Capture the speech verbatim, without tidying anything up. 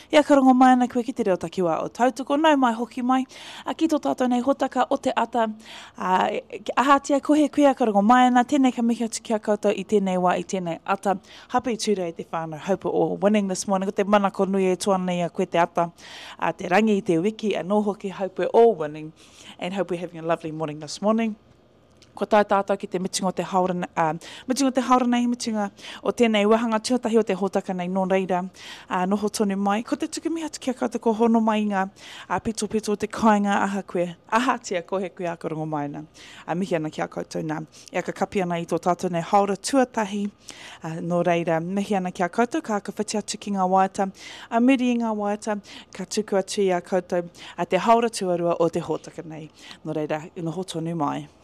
Ia ka rongo mai ana koe ki te reo takiwa o tautoko, nau mai hoki mai. A ki tō tātou nei hotaka o te ata. A, ahatia kohe koe a ka rongo mai ana. Tēnei ka mihi atu kia koutou i tēnei wā, i tēnei ata. Happy Tuesday te whānau. Hope we're all winning this morning. Ko te manako nui e tuana nei a koe te ata. A te rangi i te wiki a no hoki. Hope we're all winning. And hope we're having a lovely morning this morning. Ko tā tātou ki te mitinga o te haurana, uh, mitinga o te haurana i mitinga o tēnei wahanga tuatahi o te hotaka nei nō reira, uh, noho tonu mai. Ko te tuku miha tuki a koutou ko hono mai ngā uh, pito pito o te kāinga aha koe, aha tia kohe koe a ka rongo mai na. Uh, mihi ana ki a koutou nā. Ia ka kapi ana i tō tātou nei haura tuatahi, uh, nō reira, mihi ana ki a koutou, ka ka whiti atu ki ngā waita, a miri i ngā waita, ka tuku atu i a koutou, a te haura tuarua o te hotaka nei. Nō reira, noho tonu mai.